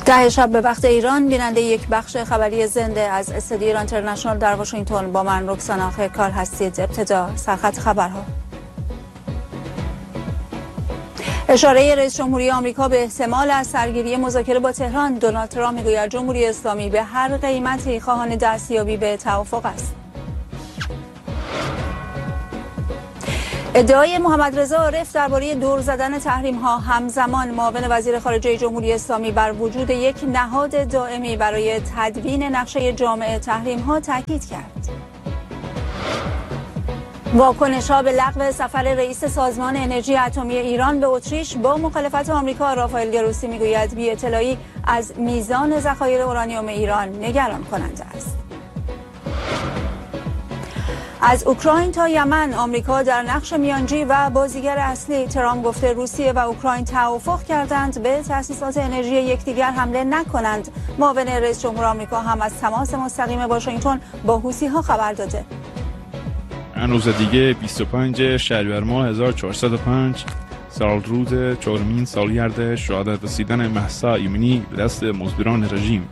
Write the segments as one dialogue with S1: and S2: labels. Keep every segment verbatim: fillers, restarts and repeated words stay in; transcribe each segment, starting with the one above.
S1: ده شب به وقت ایران بیننده یک بخش خبری زنده از استودیو ایران اینترنشنال در واشنگتن با من رکسانا خیرکار هستید. ابتدا سرخط خبرها. اشاره رئیس جمهوری آمریکا به احتمال از سرگیری مذاکره با تهران. دونالد ترامپ میگوید جمهوری اسلامی به هر قیمتی خواهان دستیابی به توافق است. ادعای محمد رضا عارف درباره دور زدن تحریم ها. همزمان معاون وزیر خارجه جمهوری اسلامی بر وجود یک نهاد دائمی برای تدوین نقشه جامع تحریم ها تاکید کرد. واکنش ها به لغو سفر رئیس سازمان انرژی اتمی ایران به اتریش با مخالفت آمریکا. رافائل گروسی میگوید بی اطلاعی از میزان ذخایر اورانیوم ایران نگران کننده است. از اوکراین تا یمن آمریکا در نقش میانجی و بازیگر اصلی. ترامپ گفته روسیه و اوکراین توافق کردند به تأسیسات انرژی یکدیگر حمله نکنند. معاون رئیس جمهور آمریکا هم از تماس مستقیم واشنگتن با حوثی‌ها خبر داده.
S2: روز دیگه بیست و پنج شهریور ماه هزار و چهارصد و پنج سال روز چهارمین سالگرد شهادت رسیدن مهسا امینی به دست مزدوران رژیم.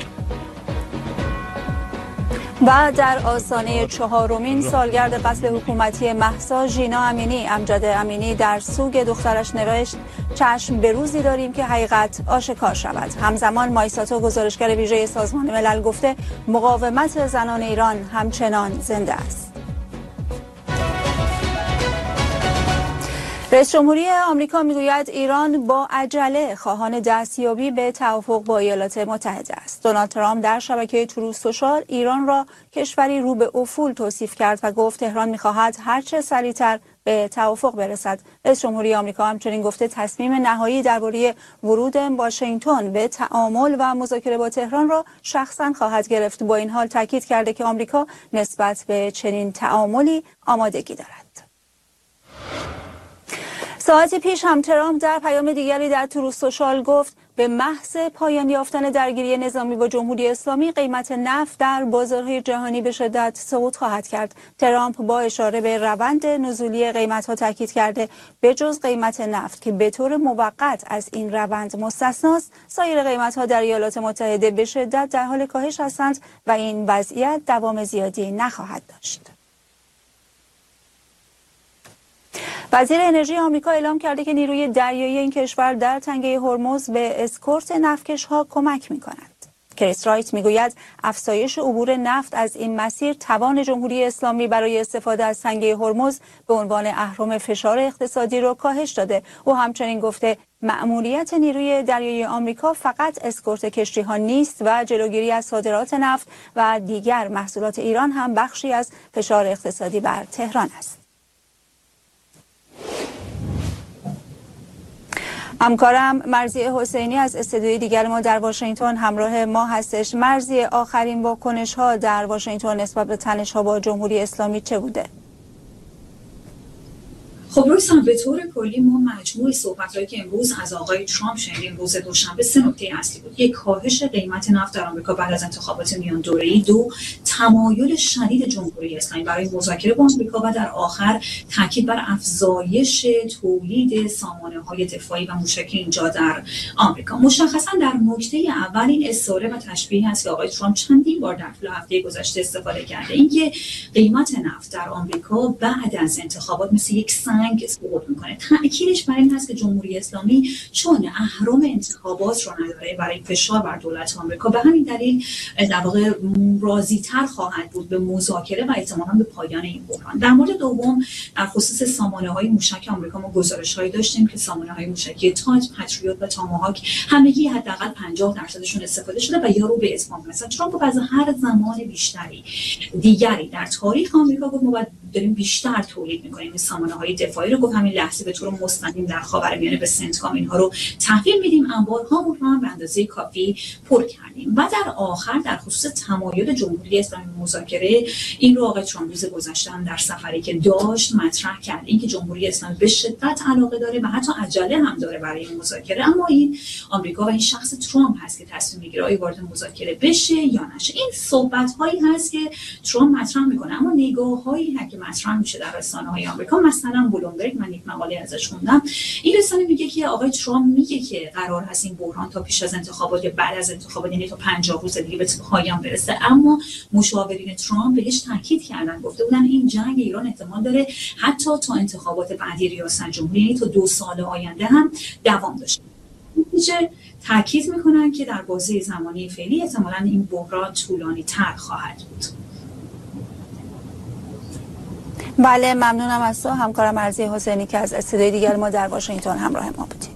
S1: و در آستانه چهارمین سالگرد قتل حکومتی مهسا ژینا امینی، امجد امینی در سوگ دخترش نوشت چشم به روزی داریم که حقیقت آشکار شود. همزمان مایساتو گزارشگر ویژه سازمان ملل گفته مقاومت زنان ایران همچنان زنده است. رئیس جمهوری آمریکا میگوید ایران با عجله خواهان دستیابی به توافق با ایالات متحده است. دونالد ترامپ در شبکه تروث سوشال ایران را کشوری رو به افول توصیف کرد و گفت تهران میخواهد هرچه سریعتر به توافق برسد. رئیس جمهوری آمریکا همچنین گفته تصمیم نهایی درباره ورود واشنگتن به تعامل و مذاکره با تهران را شخصا خواهد گرفت. با این حال تاکید کرده که آمریکا نسبت به چنین تعاملی آمادگی دارد. ساعتی پیش هم ترامپ در پیام دیگری در تروث سوشال گفت به محض پایان یافتن درگیری نظامی با جمهوری اسلامی قیمت نفت در بازارهای جهانی به شدت صعود خواهد کرد. ترامپ با اشاره به روند نزولی قیمت‌ها تاکید کرده به جز قیمت نفت که به طور موقت از این روند مستثناست، سایر قیمت‌ها در ایالات متحده به شدت در حال کاهش هستند و این وضعیت دوام زیادی نخواهد داشت. وزیر انرژی آمریکا اعلام کرده که نیروی دریایی این کشور در تنگه هرمز به اسکورت نفتکش‌ها کمک می‌کند. کریس رایت میگوید افزایش عبور نفت از این مسیر توان جمهوری اسلامی برای استفاده از تنگه هرمز به عنوان اهرم فشار اقتصادی را کاهش داده. او همچنین گفته مأموریت نیروی دریایی آمریکا فقط اسکورت کشتی‌ها نیست و جلوگیری از صادرات نفت و دیگر محصولات ایران هم بخشی از فشار اقتصادی بر تهران است. همکارم مرضیه حسینی از استودیوی دیگر ما در واشنگتن همراه ما هستش. مرضیه، آخرین واکنش ها در واشنگتن نسبت به تنش ها با جمهوری اسلامی چه بوده؟
S3: خب رویسان به طور کلی ما مجموع صحبت‌هایی که امروز از آقای ترامپ شنیدیم روز دوشنبه سه نکته اصلی بود. یک، کاهش قیمت نفت در آمریکا بعد از انتخابات میان دوره‌ای. دو، تمایل شدید جمهوری اسلامی برای مذاکره با آمریکا و در آخر تاکید بر افزایش تولید سامانه‌های دفاعی و موشکی اینجا در آمریکا. مشخصا در نکته اول این استعاره و تشبیه است که آقای ترامپ چندین بار در طول هفته گذشته استفاده کرده، اینکه قیمت نفت در آمریکا بعد از انتخابات مثل یک سنگ سقوط میکنه. تأکیدش بر این هست که جمهوری اسلامی چون اهرم انتخابات رو نداره برای فشار بر دولت آمریکا، به همین دلیل در واقع راضی‌تر خواهد بود به مذاکره و احتمالاً به پایان این بحران. در مورد دوم، در خصوص سامانه‌های موشک آمریکا ما گزارش‌هایی داشتیم که سامانه‌های موشکی تاج، پتریوت و تاماهاک همگی حداقل پنجاه درصدشون استفاده شده و یارو به اتمام رسید. ترامپ از هر زمان بیشتری دیگری در تاریخ آمریکا گفت ما باید داریم بیشتر تولید می‌کنیم این سامانه‌های دفاعی رو. گفت همین لحظه به طور مستقیم در خاورمیانه به سنتکام اینها رو تحویل میدیم، انبارهامون رو هم به اندازه کافی پر کردیم. و در آخر در خصوص تمایل جمهوری اسلامی مذاکره، این رو آقای ترامپ روز گذشته هم در سفری که داشت مطرح کرد، اینکه جمهوری اسلامی به شدت علاقه داره و حتی عجله هم داره برای این مذاکره، اما این آمریکا و این شخص ترامپ هست که تصمیم میگیره آیا وارد مذاکره بشه یا نشه. این صحبت‌هایی هست که ترامپ مطرح میکنه، اما نگاه‌هایی که مطرح میشه در رسانه‌های آمریکا. مثلا بلومبرگ، من یک مقاله ازش خوندم، این رسانه میگه که آقای ترامپ میگه که قرار هست این بحران تا پیش از انتخابات یا بعد از انتخابات، یعنی تا پنجاه روز دیگه به پایان برسه. اما مشاورین ترامپ بهش تاکید کردن، گفته بودن این جنگ ایران احتمال داره حتی تا انتخابات بعدی ریاست جمهوری، یعنی تا دو سال آینده هم دوام داشته. نتیجه تاکید میکنن که در بازه زمانی فعلی احتمالاً این بحران طولانی تر خواهد بود.
S1: بله، ممنونم از تو همکارم مرضی حسینی که از استودیوی دیگر ما در واشنگتن همراه ما بودیم.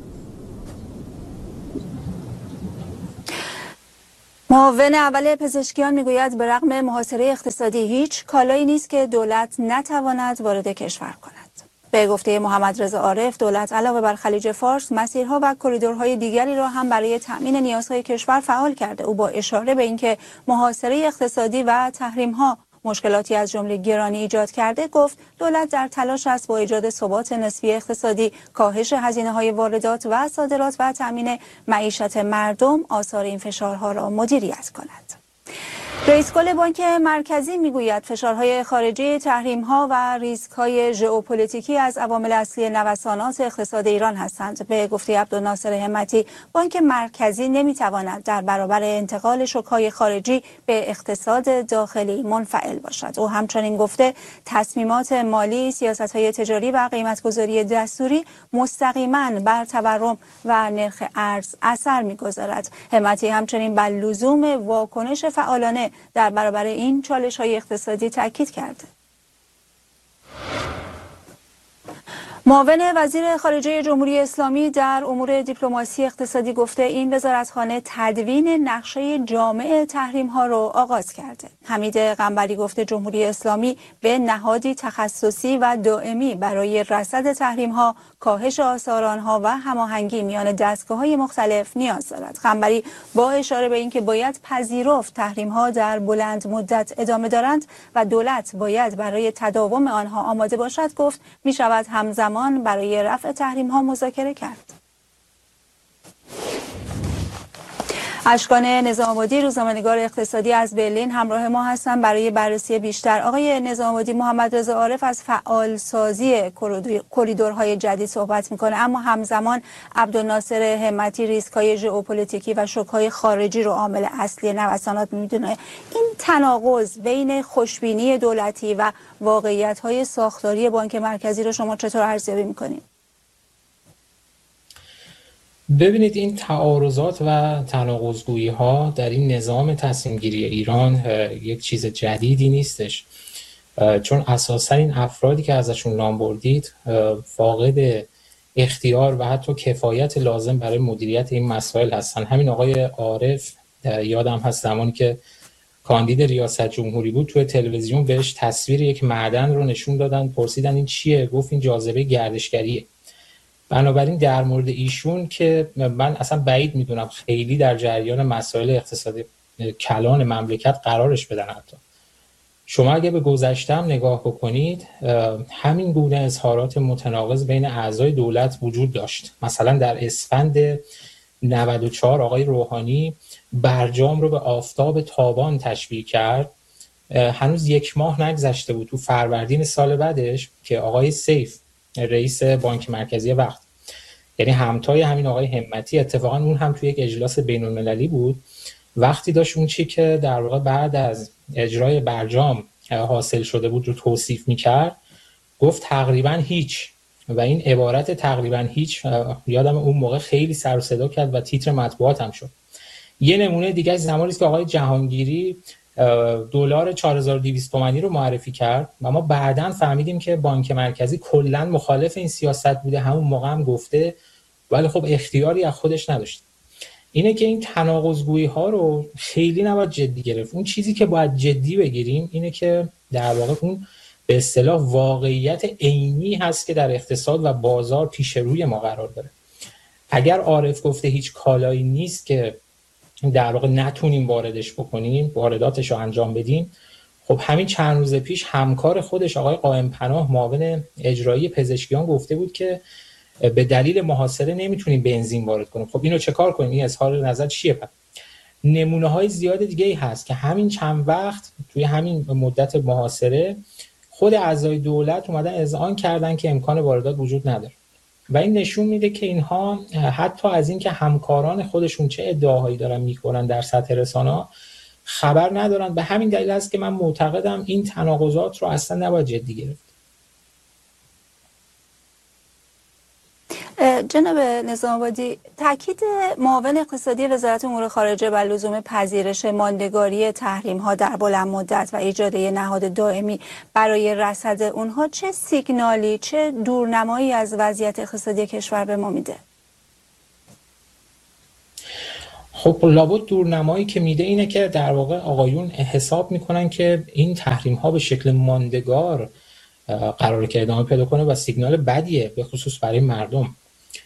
S1: معاون اول پزشکیان میگوید به رغم محاصره اقتصادی هیچ کالایی نیست که دولت نتواند وارد کشور کند. به گفته محمد رضا عارف، دولت علاوه بر خلیج فارس مسیرها و کریدورهای دیگری را هم برای تأمین نیازهای کشور فعال کرده. او با اشاره به اینکه محاصره اقتصادی و تحریم‌ها مشکلاتی از جمله گرانی ایجاد کرده، گفت دولت در تلاش است با ایجاد ثبات نسبی اقتصادی، کاهش هزینه‌های واردات و صادرات و تأمین معیشت مردم آثار این فشارها را مدیریت کند. رئیس کل بانک مرکزی میگوید فشارهای خارجی، تحریم‌ها و ریسک‌های ژئوپلیتیکی از عوامل اصلی نوسانات اقتصاد ایران هستند. به گفته عبدالناصر همتی، بانک مرکزی نمیتواند در برابر انتقال شوک‌های خارجی به اقتصاد داخلی منفعل باشد. او همچنین گفته تصمیمات مالی، سیاست‌های تجاری و قیمت‌گذاری دستوری مستقیماً بر تورم و نرخ ارز اثر می‌گذارد. همتی همچنین بر لزوم واکنش فعالانه در برابر این چالش‌های اقتصادی تاکید کرده. معاون وزیر خارجه جمهوری اسلامی در امور دیپلماسی اقتصادی گفته این وزارتخانه تدوین نقشه جامع تحریم‌ها را آغاز کرده. حمید قنبری گفته جمهوری اسلامی به نهادی تخصصی و دائمی برای رصد تحریم‌ها، کاهش آثار آنها و هماهنگی میان دستگاه‌های مختلف نیاز دارد. قنبری با اشاره به اینکه باید پذیرفت تحریم‌ها در بلند مدت ادامه دارند و دولت باید برای تداوم آنها آماده باشد، گفت می‌شود همزمان برای رفع تحریم ها مذاکره کرد. اشکان نظام‌آبادی، روزنامه‌نگار اقتصادی از برلین همراه ما هستند برای بررسی بیشتر. آقای نظام‌آبادی، محمد رضا عارف از فعالسازی کریدورهای جدید صحبت میکنه، اما همزمان عبدالناصر همتی ریسک‌های ژئوپلیتیکی و شوک‌های خارجی رو عامل اصلی نوسانات میدونه. این تناقض بین خوشبینی دولتی و واقعیت‌های ساختاری بانک مرکزی رو شما چطور ارزیابی میکنید؟
S4: ببینید، این تعارضات و تناقض‌گویی ها در این نظام تصمیم گیری ایران یک چیز جدیدی نیستش، چون اساسا این افرادی که ازشون نام بردید فاقد اختیار و حتی کفایت لازم برای مدیریت این مسائل هستن. همین آقای عارف یادم هست زمانی که کاندید ریاست جمهوری بود توی تلویزیون بهش تصویر یک معدن رو نشون دادن، پرسیدن این چیه؟ گفت این جاذبه گردشگریه. بنابراین در مورد ایشون که من اصلا بعید میدونم خیلی در جریان مسائل اقتصادی کلان مملکت قرارش بدن. حتی شما اگه به گذشته هم نگاه بکنید، همین گونه اظهارات متناقض بین اعضای دولت وجود داشت. مثلا در اسفند نود و چهار آقای روحانی برجام رو به آفتاب تابان تشبیه کرد. هنوز یک ماه نگذشته بود تو فروردین سال بعدش که آقای سیف رئیس بانک مرکزی وقت، یعنی همتای همین آقای همتی، اتفاقا اون هم توی یک اجلاس بین المللی بود، وقتی داشت اون چی که در واقع بعد از اجرای برجام حاصل شده بود رو توصیف میکرد، گفت تقریبا هیچ. و این عبارت تقریبا هیچ یادم اون موقع خیلی سر و صدا کرد و تیتر مطبوعات هم شد. یه نمونه دیگه زمانی است که آقای جهانگیری دلار چهار هزار و دویست تومانی رو معرفی کرد و ما بعداً فهمیدیم که بانک مرکزی کلاً مخالف این سیاست بوده. همون موقع هم گفته، ولی خب اختیاری از خودش نداشت. اینه که این تناقض‌گویی ها رو خیلی نباید جدی گرفت. اون چیزی که باید جدی بگیریم اینه که در واقع اون به اصطلاح واقعیت عینی هست که در اقتصاد و بازار پیش روی ما قرار داره. اگر عارف گفته هیچ کالایی نیست که در واقع نتونیم واردش بکنیم، وارداتش رو انجام بدیم، خب همین چند روز پیش همکار خودش آقای قائم پناه معاون اجرایی پزشکیان گفته بود که به دلیل محاصره نمیتونیم بنزین وارد کنیم. خب اینو چه کار کنیم؟ این اظهار نظر چیه؟ پس نمونه های زیاد دیگه ای هست که همین چند وقت توی همین مدت محاصره خود اعضای دولت اومدن اذعان کردن که امکان واردات وجود نداره و این نشون میده که اینها حتی از اینکه همکاران خودشون چه ادعاهایی دارن میکنن در سطح رسانه‌ها خبر ندارن. به همین دلیل است که من معتقدم این تناقضات رو اصلا نباید جدی گرفت.
S1: جناب نظام‌آبادی، تاکید معاون اقتصادی وزارت امور خارجه بر لزوم پذیرش ماندگاری تحریم‌ها در بلند مدت و ایجاد نهاد دائمی برای رصد اونها چه سیگنالی، چه دورنمایی از وضعیت اقتصادی کشور به ما میده؟
S4: خب لابد دورنمایی که میده اینه که در واقع آقایون حساب میکنن که این تحریم‌ها به شکل ماندگار قراره که ادامه پیدا کنه و سیگنال بدیه به خصوص برای مردم.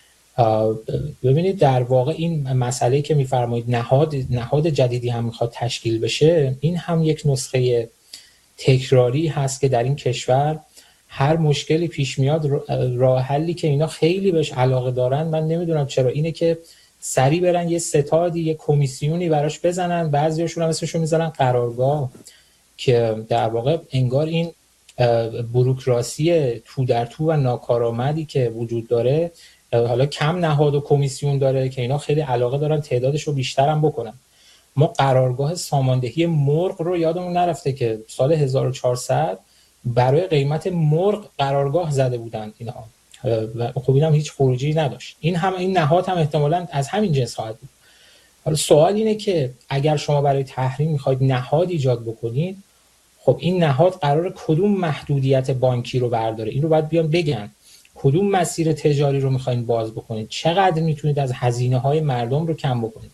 S4: ببینید در واقع این مسئله که میفرمایید نهاد نهاد جدیدی هم میخواد تشکیل بشه، این هم یک نسخه تکراری هست که در این کشور هر مشکلی پیش میاد راه حلی که اینا خیلی بهش علاقه دارن، من نمیدونم چرا، اینه که سری برن یه ستادی یه کمیسیونی براش بزنن، بعضیاشون هم اسمشو میذارن قرارگاه، که در واقع انگار این بوروکراسی تو در تو و ناکارآمدی که وجود داره حالا کم نهاد و کمیسیون داره که اینا خیلی علاقه دارن تعدادش رو بیشتر هم بکنن. ما قرارگاه ساماندهی مرغ رو یادمون نرفته که سال هزار و چهارصد برای قیمت مرغ قرارگاه زده بودن اینها و خب اینم هیچ خروجی نداشت. این هم این نهاد هم احتمالاً از همین جنس خواهد بود. حالا سوال اینه که اگر شما برای تحریم میخواید نهاد ایجاد بکنید، خب این نهاد قراره کدوم محدودیت بانکی رو برداره؟ این رو باید بیان بگن. کدوم مسیر تجاری رو میخواین باز بکنید؟ چقدر میتونید از هزینه‌های مردم رو کم بکنید؟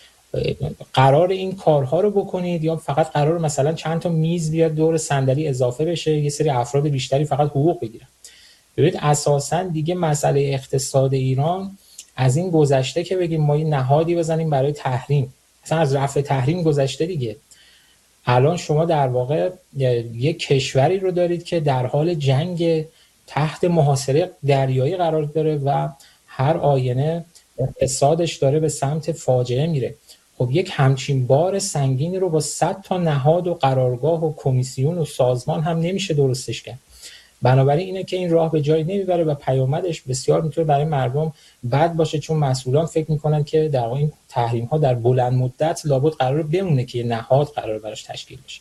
S4: قرار این کارها رو بکنید یا فقط قرار مثلا چند تا میز بیاد دور صندلی اضافه بشه، یه سری افراد بیشتری فقط حقوق بگیرن؟ ببینید اساساً دیگه مسئله اقتصاد ایران از این گذشته که بگیم ما یه نهادی بزنیم برای تحریم، اصلا از رفع تحریم گذشته دیگه. الان شما در واقع یک کشوری رو دارید که در حال جنگ تحت محاصره دریایی قرار داره و هر آینه اقتصادش داره به سمت فاجعه میره. خب یک همچین بار سنگینی رو با صد تا نهاد و قرارگاه و کمیسیون و سازمان هم نمیشه درستش کرد. بنابراین اینه که این راه به جایی نمیبره و پیامدش بسیار میتونه برای مردم بد باشه، چون مسئولان فکر میکنن که در واقع این تحریم ها در بلند مدت لابد قرار بمونه که یه نهاد قرار براش تشکیل بشه.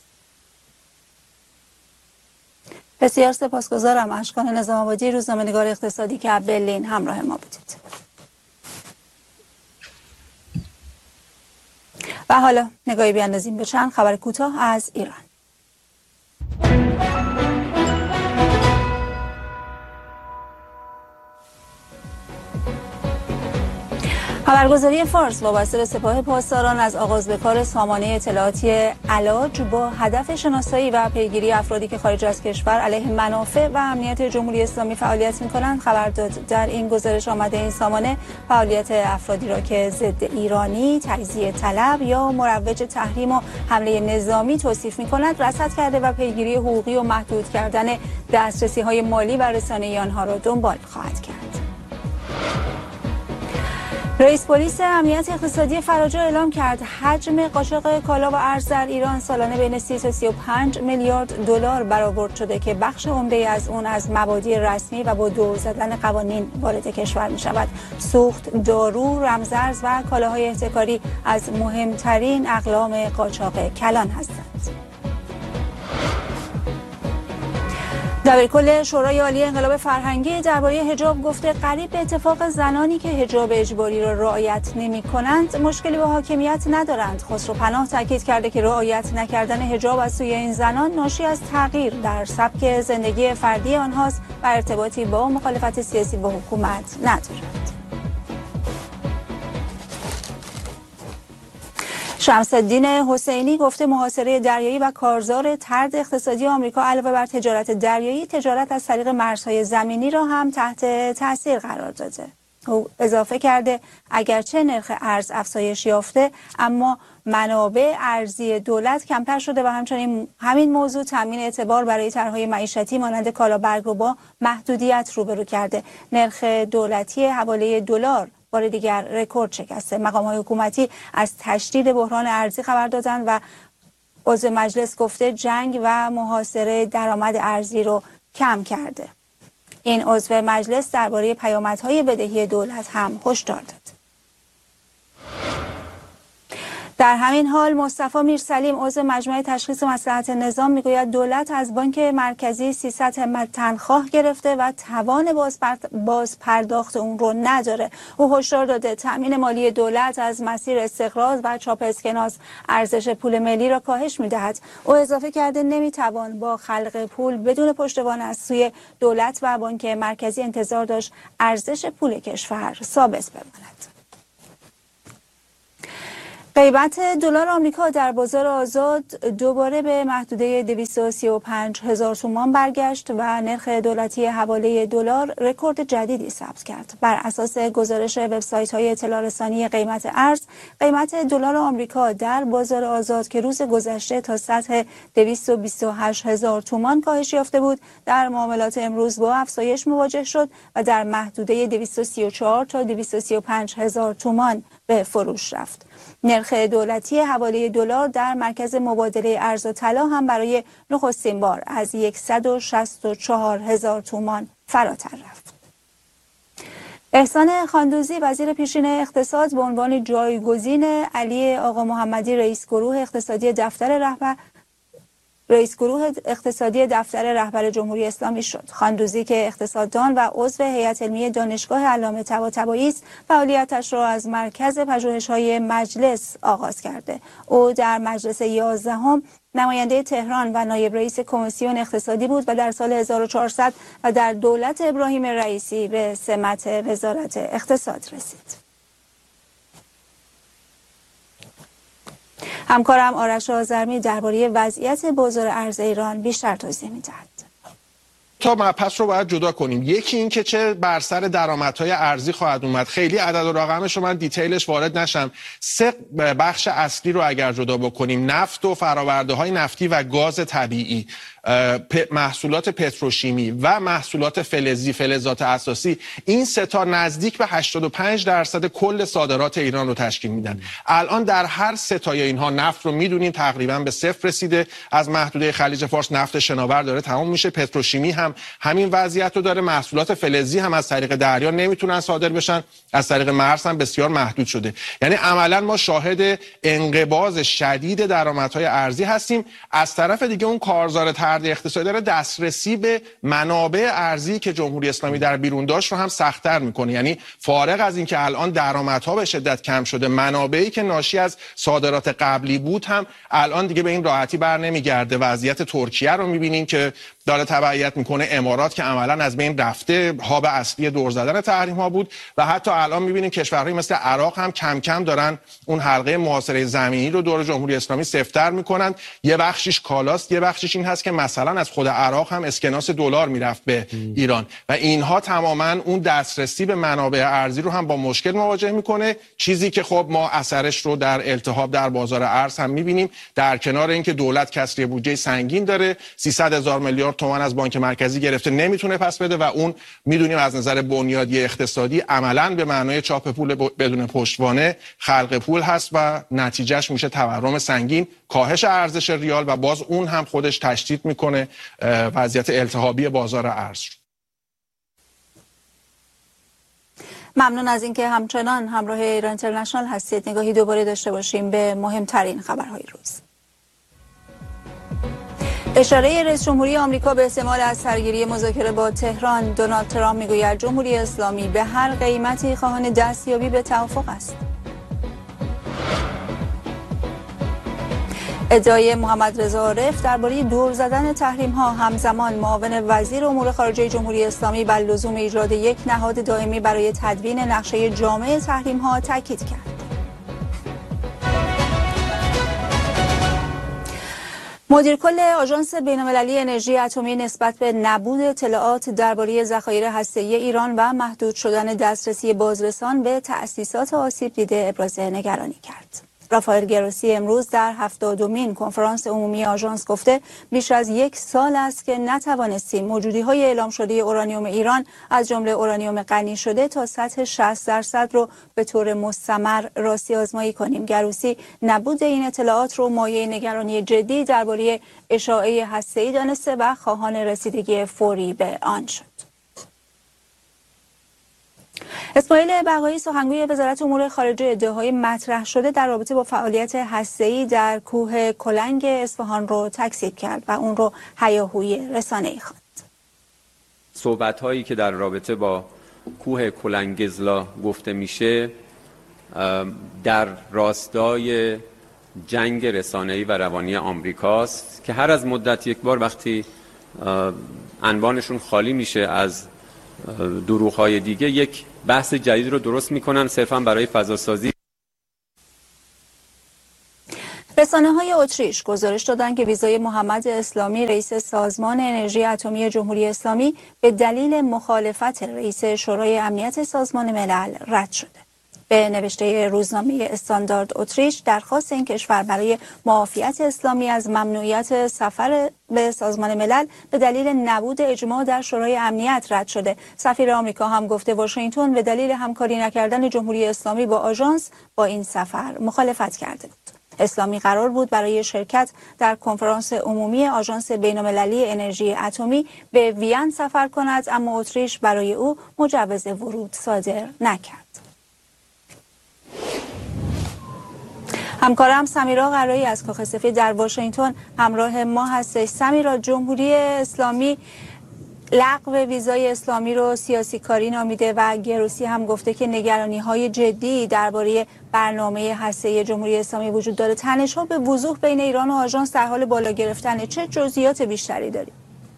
S1: بسیار سپاسگزارم. اشکان نظام‌آبادی، روزنامه‌نگار اقتصادی که برلین همراه ما بودید. و حالا نگاهی بیاندازیم به چند خبر کوتاه از ایران. خبرگزاری فارس وابسته به سپاه پاسداران از آغاز به کار سامانه اطلاعاتی علاج با هدف شناسایی و پیگیری افرادی که خارج از کشور علیه منافع و امنیت جمهوری اسلامی فعالیت می‌کنند خبر داد. در این گزارش آمده این سامانه فعالیت افرادی را که ضد ایرانی، تجزیه طلب یا مروج تحریم و حمله نظامی توصیف می‌کند رصد کرده و پیگیری حقوقی و محدود کردن دسترسی‌های مالی و رسانه‌ای آنها را دنبال خواهد کرد. رئیس پلیس امنیت اقتصادی فراجا اعلام کرد حجم قاچاق کالا و ارز در ایران سالانه بین سی تا سی و پنج میلیارد دلار برآورد شده که بخش عمده از اون از مبادی رسمی و با دور زدن قوانین وارد کشور می شود. سوخت، دارو، رمزارز و کالاهای احتکاری از مهمترین اقلام قاچاق کلان هستند. دبیرکل شورای عالی انقلاب فرهنگی درباره حجاب گفته قریب به اتفاق زنانی که حجاب اجباری را رعایت نمی کنند مشکلی با حاکمیت ندارند. خسرو پناه تاکید کرده که رعایت نکردن حجاب از سوی این زنان ناشی از تغییر در سبک زندگی فردی آنهاست و ارتباطی با مخالفت سیاسی با حکومت ندارد. شمس‌الدین حسینی گفته محاصره دریایی و کارزار طرد اقتصادی آمریکا علاوه بر تجارت دریایی، تجارت از طریق مرزهای زمینی را هم تحت تاثیر قرار داده. او اضافه کرده اگرچه نرخ ارز افزایش یافته اما منابع ارزی دولت کمتر شده و همچنین همین موضوع تامین اعتبار برای طرح‌های معیشتی مانند کالابرگ رو با محدودیت روبرو کرده. نرخ دولتی حواله دلار بار دیگر رکورد شکسته. مقام‌های حکومتی از تشدید بحران ارزی خبر دادند و عضو مجلس گفته جنگ و محاصره درآمد ارزی رو کم کرده. این عضو مجلس درباره پیامدهای بدهی دولت هم هشدار داد. در همین حال مصطفی میرسلیم عضو مجمع تشخیص مصلحت نظام میگوید دولت از بانک مرکزی سیصد همت تنخواه گرفته و توان باز پرداخت اون رو نداره. او هشدار داده تأمین مالی دولت از مسیر استقراض و چاپ اسکناس ارزش پول ملی را کاهش میدهد. او اضافه کرده نمیتوان با خلق پول بدون پشتوانه از سوی دولت و بانک مرکزی انتظار داشت ارزش پول کشور ثابت بماند. قیمت دلار آمریکا در بازار آزاد دوباره به محدوده دویست و سی و پنج هزار تومان برگشت و نرخ دولتی حواله دلار رکورد جدیدی ثبت کرد. بر اساس گزارش وبسایت‌های اطلاع رسانی قیمت ارز، قیمت دلار آمریکا در بازار آزاد که روز گذشته تا سطح دویست و بیست و هشت هزار تومان کاهش یافته بود، در معاملات امروز با افزایش مواجه شد و در محدوده دویست و سی و چهار تا دویست و سی و پنج هزار تومان به فروش رفت. نرخ دولتی حواله دلار در مرکز مبادله ارز و طلا هم برای نخستین بار از صد و شصت و چهار هزار تومان فراتر رفت. احسان خاندوزی وزیر پیشین اقتصاد به عنوان جایگزین علی آقا محمدی رئیس گروه اقتصادی دفتر رهبر رئیس گروه اقتصادی دفتر رهبر جمهوری اسلامی شد. خاندوزی که اقتصاددان و عضو هیئت علمی دانشگاه علامه طباطبایی است، فعالیتش را از مرکز پژوهش‌های مجلس آغاز کرده. او در مجلس یازدهم نماینده تهران و نایب رئیس کمیسیون اقتصادی بود و در سال هزار و چهارصد و در دولت ابراهیم رئیسی به سمت وزارت اقتصاد رسید. همکارم آرش آذرمی درباره وضعیت بازار ارز ایران بیشتر توضیح می‌دهد.
S5: تا مبحث رو باید جدا کنیم. یکی این که چه بر سر درآمدهای ارزی خواهد اومد. خیلی عدد و رقمش رو من دیتیلش وارد نشم. سه بخش اصلی رو اگر جدا بکنیم، نفت و فرآورده‌های نفتی و گاز طبیعی، محصولات پتروشیمی و محصولات فلزی، فلزات اساسی، این سه تا نزدیک به هشتاد و پنج درصد کل صادرات ایران رو تشکیل میدن. الان در هر سه تای اینها نفت رو میدونیم تقریبا به صفر رسیده. از محدوده خلیج فارس نفت شناور داره تمام میشه. پتروشیمی هم همین وضعیت رو داره. محصولات فلزی هم از طریق دریا نمیتونن صادر بشن، از طریق مرز هم بسیار محدود شده. یعنی عملا ما شاهد انقباض شدید درآمدهای ارزی هستیم. از طرف دیگه اون کارزار اقتصادی داره دسترسی به منابع ارزی که جمهوری اسلامی در بیرون داشت رو هم سخت‌تر میکنه. یعنی فارغ از اینکه الان درآمدها به شدت کم شده، منابعی که ناشی از صادرات قبلی بود هم الان دیگه به این راحتی بر نمیگرده. وضعیت ترکیه رو میبینیم که داره تبعیت میکنه، امارات که عملا از بین رفته، هاب اصلی دور زدن تحریم ها بود، و حتی الان میبینیم کشورهایی مثل عراق هم کم کم دارن اون حلقه محاصره زمینی رو دور جمهوری اسلامی سفت‌تر میکنن. یه بخشش کالاست، یه بخشش این هست که مثلا از خود عراق هم اسکناس دلار میرفت به ایران و اینها تماما اون دسترسی به منابع ارزی رو هم با مشکل مواجه میکنه. چیزی که خب ما اثرش رو در التهاب در بازار ارز هم میبینیم. در کنار اینکه دولت کسری بودجه سنگین داره، سیصد هزار میلیارد تومان از بانک مرکزی گرفته نمیتونه پس بده و اون میدونیم از نظر بنیادی اقتصادی عملاً به معنای چاپ پول بدون پشتوانه خلق پول هست و نتیجهش میشه تورم سنگین، کاهش ارزش ریال و باز اون هم خودش تشدید میکنه وضعیت التهابی بازار ارز.
S1: ممنون از اینکه همچنان همراه ایران اینترنشنال هستید. نگاهی دوباره داشته باشیم به مهمترین خبرهای روز. اشاره رئیس جمهوری آمریکا به احتمال از سرگیری مذاکره با تهران. دونالد ترامپ میگوید جمهوری اسلامی به هر قیمتی خواهان دستیابی به توافق است. ادعای محمد رضا عارف درباره دور زدن تحریم ها. همزمان معاون وزیر امور خارجه جمهوری اسلامی بر لزوم ایجاد یک نهاد دائمی برای تدوین نقشه جامع تحریم ها تاکید کرد. مدیر کل آژانس بین‌المللی انرژی اتمی نسبت به نبود اطلاعات درباره ذخایر هسته‌ای ایران و محدود شدن دسترسی بازرسان به تأسیسات آسیب دیده ابراز نگرانی کرد. رافائل گروسی امروز در هفتادمین کنفرانس عمومی آژانس گفته بیش از یک سال است که نتوانستیم موجودی‌های اعلام شده اورانیوم ایران از جمله اورانیوم غنی شده تا سطح شصت درصد رو به طور مستمر راستی آزمایی کنیم. گروسی نبود این اطلاعات رو مایه نگرانی جدی درباره اشاعه هسته‌ای دانسته و خواهان رسیدگی فوری به آن شد. اسماعیل بقایی سخنگوی وزارت امور خارجه ادعاهای مطرح شده در رابطه با فعالیت هسته‌ای در کوه کلنگ اصفهان رو تکذیب کرد و اون رو هیاهوی رسانه‌ای خواند.
S6: صحبت‌هایی که در رابطه با کوه کلنگزلا گفته میشه در راستای جنگ رسانه‌ای و روانی آمریکاست که هر از مدت یک بار وقتی عنوانشون خالی میشه از دروغ‌های دیگه یک بحث جدید رو درست میکنن صرفا برای فضاسازی.
S1: رسانه‌های اتریش گزارش دادند که ویزای محمد اسلامی رئیس سازمان انرژی اتمی جمهوری اسلامی به دلیل مخالفت رئیس شورای امنیت سازمان ملل رد شده. به نوشته روزنامه استاندارد اتریش درخواست این کشور برای معافیت اسلامی از ممنوعیت سفر به سازمان ملل به دلیل نبود اجماع در شورای امنیت رد شده. سفیر آمریکا هم گفته واشنگتن به دلیل همکاری نکردن جمهوری اسلامی با آژانس با این سفر مخالفت کرده بود. اسلامی قرار بود برای شرکت در کنفرانس عمومی آژانس بین‌المللی انرژی اتمی به وین سفر کند، اما اتریش برای او مجوز ورود صادر نکرد. همکارم سمیرا قرایی از کاخ سفید در واشنگتن همراه ما هستش. سمیرا، جمهوری اسلامی لغو ویزای اسلامی رو سیاسی کاری نامیده و گروسی هم گفته که نگرانی‌های جدی درباره برنامه هسته‌ای جمهوری اسلامی وجود داره. تنش‌ها به وضوح بین ایران و آژانس در حال بالا گرفتن. چه جزئیات بیشتری داریم؟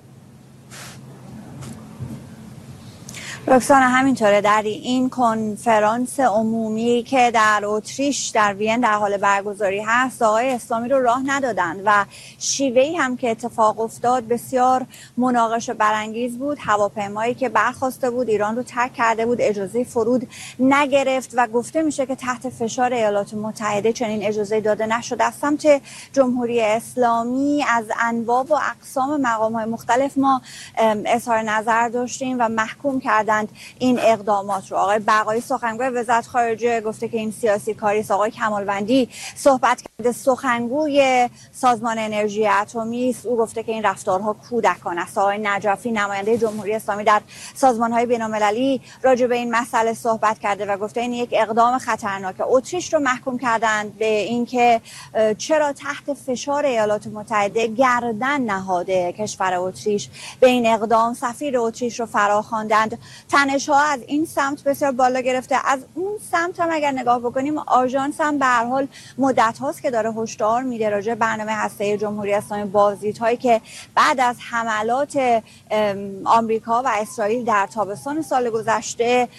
S7: رکسانا، همینطوره. در این کنفرانس عمومی که در اتریش در وین در حال برگزاری هست، آقای اسلامی رو راه ندادند و شیوهی هم که اتفاق افتاد بسیار مناقشه برانگیز بود. هواپیمایی که برخاسته بود ایران رو ترک کرده بود، اجازه فرود نگرفت و گفته میشه که تحت فشار ایالات متحده چنین اجازه داده نشد. از سمت جمهوری اسلامی از انواع و اقسام مقام‌های مختلف ما اظهار نظر داشتیم و محکوم کردن این اقدامات رو. آقای بقایی سخنگوی وزارت خارجه گفته که این سیاسی کاری است. آقای کمالوندی صحبت کرده، سخنگوی سازمان انرژی اتمی است، او گفته که این رفتارها کودکانه است. آقای نجفی نماینده جمهوری اسلامی در سازمان‌های بین‌المللی راجع به این مسئله صحبت کرده و گفته این یک اقدام خطرناکه. اتریش رو محکوم کردند به اینکه چرا تحت فشار ایالات متحده گردن نهاده کشور اتریش به این اقدام. سفیر اتریش رو فراخواندند. تنش‌ها از این سمت بسیار بالا گرفته. از اون سمت هم اگر نگاه بکنیم، آژانس هم به هر حال مدت هاست که داره هشدار میده راجع به برنامه هسته‌ای جمهوری اسلامی. بازدیدهایی که بعد از حملات آمریکا و اسرائیل در تابستان سال گذشته،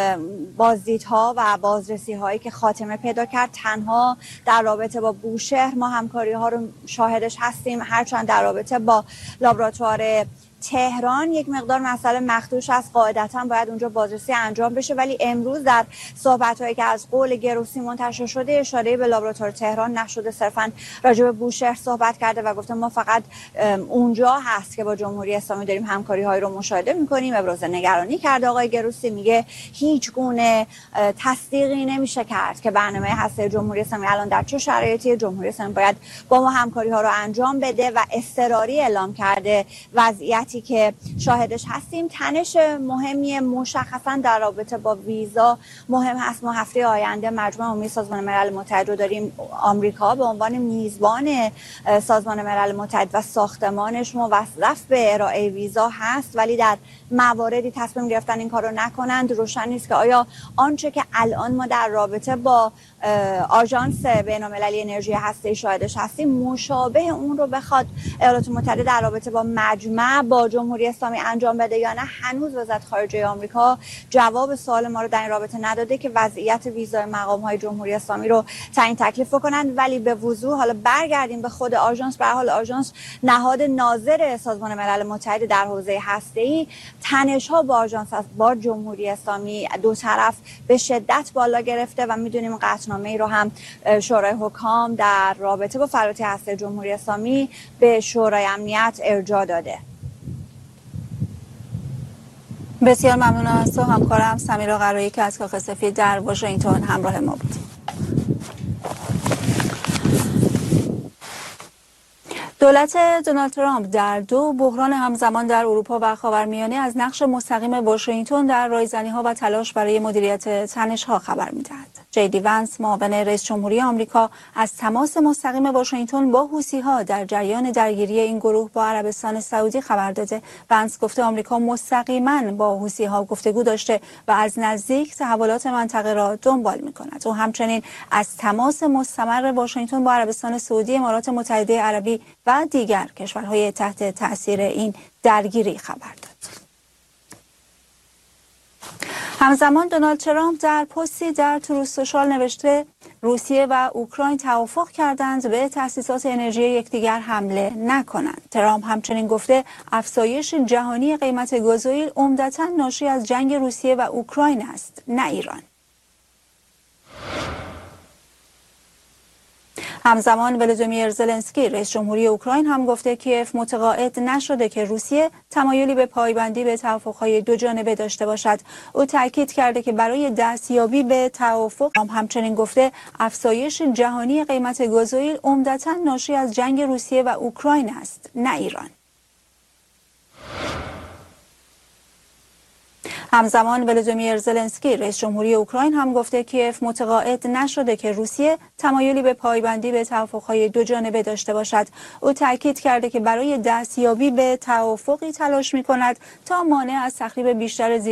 S7: بازدیدها و بازرسی‌هایی که خاتمه پیدا کرد، تنها در رابطه با بوشهر ما همکاری‌ها رو شاهدش هستیم، هرچند در رابطه با لابراتوار تهران یک مقدار مسئله مخدوش است، قاعدتاً باید اونجا بازرسی انجام بشه. ولی امروز در صحبت‌هایی که از قول گروسی منتشر شده اشاره به لابراتوار تهران نشده، صرفاً راجع به بوشهر صحبت کرده و گفته ما فقط اونجا هست که با جمهوری اسلامی داریم همکاری‌های رو مشاهده می‌کنیم. ابراز نگرانی کرده آقای گروسی، میگه هیچ گونه تصدیقی نمیشه کرد که برنامه هسته جمهوری اسلامی الان در چه شرایطی. جمهوری اسلامی باید با ما همکاری‌ها رو انجام بده و اضطراری اعلام کرده وضعیت که شاهدش هستیم. تنش مهمی مشخصا در رابطه با ویزا مهم هست. ما هفته آینده مجمع عمومی سازمان ملل متحد رو داریم. آمریکا به عنوان میزبان سازمان ملل متحد و ساختمانش موظف به ارائه ویزا هست، ولی در مواردی تصمیم گرفتن این کار رو نکنند. روشن نیست که آیا آنچه که الان ما در رابطه با آژانس بین‌المللی انرژی هسته‌ای شاهدش هستیم مشابه اون رو بخواد ایالات متحده در رابطه با مجمع با با جمهوری اسلامی انجام بده یا نه، هنوز وزارت خارجه آمریکا جواب سوال ما رو در این رابطه نداده که وضعیت ویزای مقام‌های جمهوری اسلامی رو تعیین تکلیف بکنن. ولی به وضوح حالا برگردیم به خود آژانس. به حال آژانس نهاد ناظر سازمان ملل متحد در حوزه هسته‌ای، تنش‌ها با آژانس با جمهوری اسلامی دو طرف به شدت بالا گرفته و می‌دونیم قطعنامه‌ای رو هم شورای حکام در رابطه با فعالیت هسته جمهوری اسلامی به شورای امنیت ارجاع داده.
S1: بسیار ممنون از تو همکارم سمیرا قرایی که از کاخ سفید در واشنگتن همراه ما بود. دولت دونالد ترامپ در دو بحران همزمان در اروپا و خاورمیانه از نقش مستقیم واشنگتن در رایزنی‌ها و تلاش برای مدیریت تنش‌ها خبر می‌دهد. جی دی ونس، معاون رئیس جمهوری آمریکا، از تماس مستقیم واشنگتن با حوثی‌ها در جریان درگیری این گروه با عربستان سعودی خبر داده. ونس گفته آمریکا مستقیما با حوثی‌ها گفتگو داشته و از نزدیک تحولات منطقه را دنبال می‌کند. او همچنین از تماس مستمر واشنگتن با عربستان سعودی، امارات متحده عربی و دیگر کشورهای تحت تأثیر این درگیری خبر داد. همزمان دونالد ترامپ در پستی در تروث سوشال نوشته روسیه و اوکراین توافق کردند به تأسیسات انرژی یکدیگر حمله نکنند. ترامپ همچنین گفته افزایش جهانی قیمت گازوئیل عمدتاً ناشی از جنگ روسیه و اوکراین است، نه ایران. همزمان ولودیمیر زلنسکی رئیس جمهوری اوکراین هم گفته کیف متقاعد نشده که روسیه تمایلی به پایبندی به توافق‌های دو جانبه داشته باشد. او تاکید کرده که برای دستیابی به توافق هم همچنین گفته افزایش جهانی قیمت گازوئیل عمدتاً ناشی از جنگ روسیه و اوکراین است، نه ایران. همزمان ولودیمیر زلنسکی رئیس جمهوری اوکراین هم گفته کیف متقاعد نشده که روسیه تمایلی به پایبندی به توافق‌های دو جانبه داشته باشد. او تاکید کرده که برای دستیابی به توافقی تلاش می‌کند تا مانع از تخریب بیشتر